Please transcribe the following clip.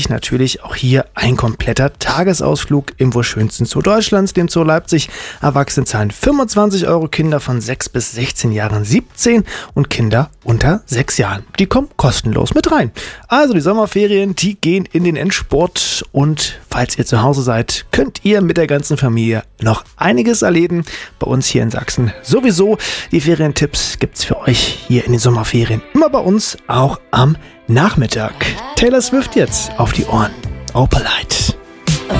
sich natürlich auch hier ein kompletter Tagesausflug im wohl schönsten Zoo Deutschlands, dem Zoo Leipzig. Erwachsene zahlen 25 Euro, Kinder von 6 bis 16 Jahren 17 und Kinder unter 6 Jahren. Die kommen kostenlos mit rein. Also die Sommerferien, die gehen in den Endspurt und falls ihr zu Hause seid, könnt ihr mit der ganzen Familie noch einiges erleben. Bei uns hier in Sachsen sowieso. Die Ferientipps gibt's für euch hier in den Sommerferien immer bei uns, auch am Nachmittag. Taylor Swift jetzt auf die Ohren. Opalite.